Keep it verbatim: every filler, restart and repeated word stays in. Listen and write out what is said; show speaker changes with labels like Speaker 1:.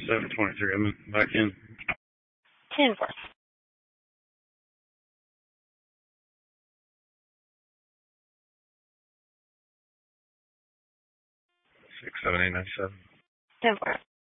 Speaker 1: seven twenty-three. I'm back in.
Speaker 2: ten four.
Speaker 1: Six seven eight nine seven.
Speaker 2: ten four.